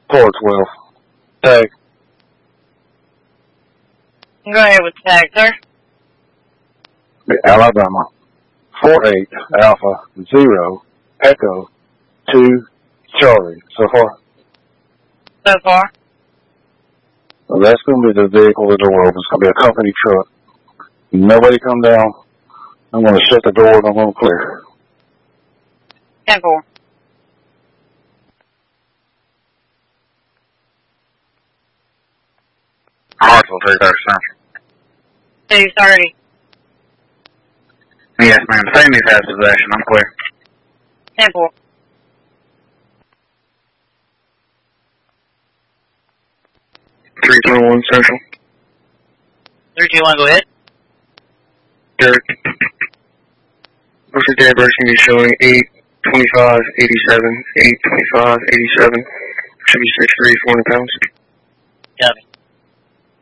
412. Tag. Go ahead with tag, sir. Alabama. 48 Alpha 0 Echo 2 Charlie. So far? So far. Well, that's going to be the vehicle of the world. It's going to be a company truck. Nobody come down. I'm going to shut the door and I'm going to clear. 10-4. Hartsville 230, sir. 230. Yes, ma'am. Sammy's has possession. I'm clear. 10-4. 321 Central. 321, go ahead. Derek. What's the day birth going to be showing? 825, 87, 825, 87. Should be 6'3", 400 pounds. Copy.